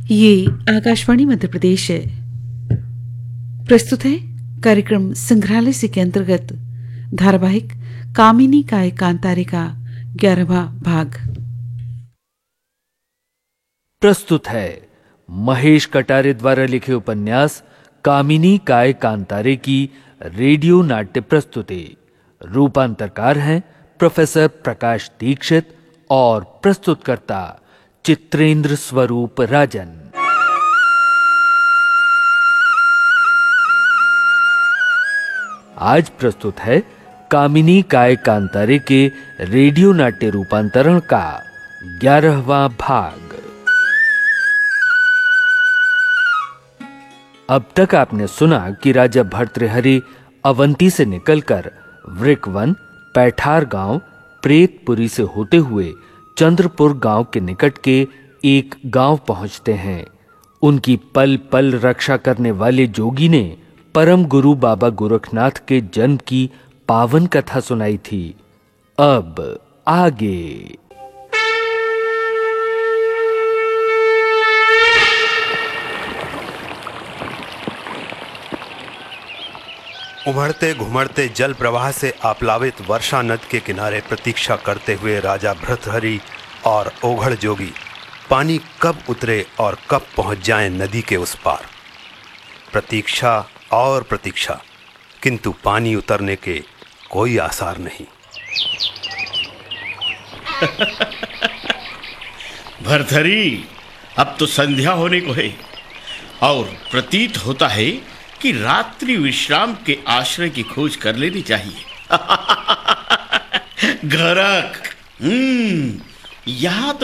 ये आकाशवाणी मध्य प्रदेश है। प्रस्तुत है कार्यक्रम संग्रहालय से के अंतर्गत धारावाहिक कामिनी का एकांतारे का 11वां भाग। प्रस्तुत है महेश कटारे द्वारा लिखे उपन्यास कामिनी का एकांतारे की रेडियो नाट्य प्रस्तुति। रूपांतरकार हैं प्रोफेसर प्रकाश दीक्षित और प्रस्तुतकर्ता चित्रेंद्र स्वरूप राजन। आज प्रस्तुत है कामिनी का एकांतारे के रेडियो नाट्य रूपांतरण का 11वां भाग। अब तक आपने सुना कि राजा भर्तृहरि अवंती से निकलकर वृकवन, पैठार गांव, प्रेतपुरी से होते हुए चंद्रपुर गांव के निकट के एक गांव पहुंचते हैं। उनकी पल पल रक्षा करने वाले जोगी ने परम गुरु बाबा गोरखनाथ के जन्म की पावन कथा सुनाई थी। अब आगे। उमड़ते घुमड़ते जल प्रवाह से आप्लावित वर्षा नद के किनारे प्रतीक्षा करते हुए राजा भर्तृहरि और ओघड़ जोगी पानी कब उतरे और कब पहुंच जाएं नदी के उस पार। प्रतीक्षा और प्रतीक्षा, किंतु पानी उतरने के कोई आसार नहीं। भर्तृहरि, अब तो संध्या होने को है और प्रतीत होता है कि रात्रि विश्राम के आश्रय की खोज कर लेनी चाहिए। घरक, यहाँ तो